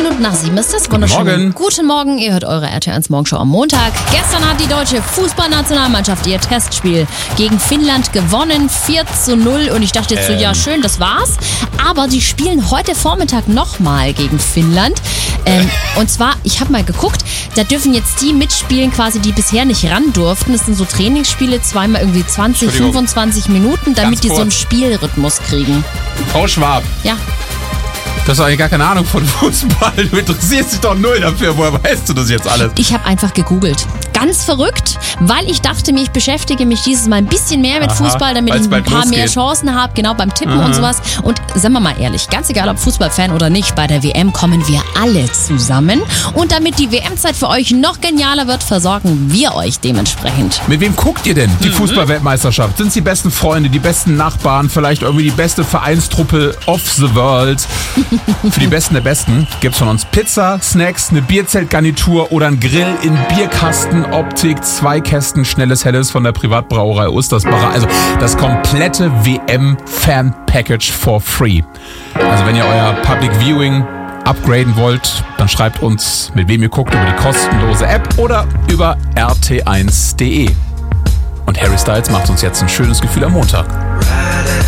7:06 ist das. Wunderschön. Guten Morgen, ihr hört eure RTL1 Morgenshow am Montag. Gestern hat die deutsche Fußballnationalmannschaft ihr Testspiel gegen Finnland gewonnen, 4:0. Und ich dachte jetzt so, ja schön, das war's. Aber die spielen heute Vormittag nochmal gegen Finnland. Und zwar, ich habe mal geguckt, da dürfen jetzt die mitspielen, quasi die bisher nicht ran durften. Das sind so Trainingsspiele, zweimal irgendwie 20, 25 Minuten, damit die so einen Spielrhythmus kriegen. Frau Schwab. Ja. Du hast doch eigentlich gar keine Ahnung von Fußball. Du interessierst dich doch null dafür. Woher weißt du das jetzt alles? Ich habe einfach gegoogelt. Ganz verrückt, weil ich dachte mir, ich beschäftige mich dieses Mal ein bisschen mehr mit Fußball, damit ich ein paar mehr Chancen habe, genau beim Tippen und sowas. Und sagen wir mal ehrlich, ganz egal ob Fußballfan oder nicht, bei der WM kommen wir alle zusammen. Und damit die WM-Zeit für euch noch genialer wird, versorgen wir euch dementsprechend. Mit wem guckt ihr denn die Fußball-Weltmeisterschaft? Sind es die besten Freunde, die besten Nachbarn, vielleicht irgendwie die beste Vereinstruppe of the world? Für die Besten der Besten gibt's von uns Pizza, Snacks, eine Bierzeltgarnitur oder ein Grill in Bierkastenoptik, 2 Kästen schnelles Helles von der Privatbrauerei Ostersbacher. Also das komplette WM-Fan-Package for free. Also wenn ihr euer Public Viewing upgraden wollt, dann schreibt uns, mit wem ihr guckt, über die kostenlose App oder über rt1.de. Und Harry Styles macht uns jetzt ein schönes Gefühl am Montag.